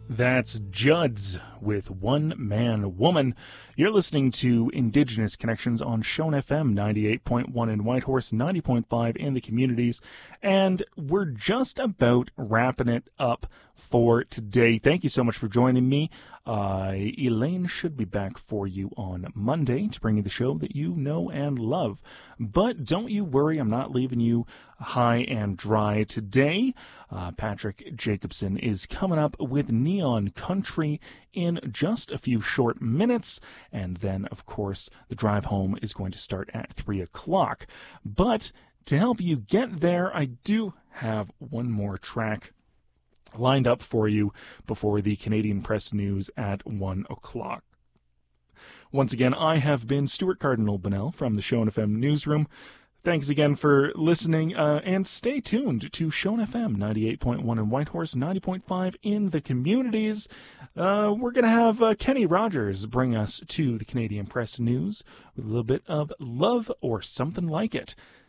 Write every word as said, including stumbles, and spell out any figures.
That's Judds with One Man Woman. You're listening to Indigenous Connections on Shone F M ninety-eight point one in Whitehorse, ninety point five in the communities, and we're just about wrapping it up for today. Thank you so much for joining me. Uh, Elaine should be back for you on Monday to bring you the show that you know and love. But don't you worry, I'm not leaving you high and dry today. Uh, Patrick Jacobson is coming up with Neon Country in just a few short minutes. And then, of course, the drive home is going to start at three o'clock. But to help you get there, I do have one more track lined up for you before the Canadian Press News at one o'clock. Once again, I have been Stuart Cardinal Bunnell from the Shone F M newsroom. Thanks again for listening, uh, and stay tuned to Shone F M ninety-eight point one in Whitehorse, ninety point five in the communities. Uh, we're going to have uh, Kenny Rogers bring us to the Canadian Press News with a little bit of Love or Something Like It.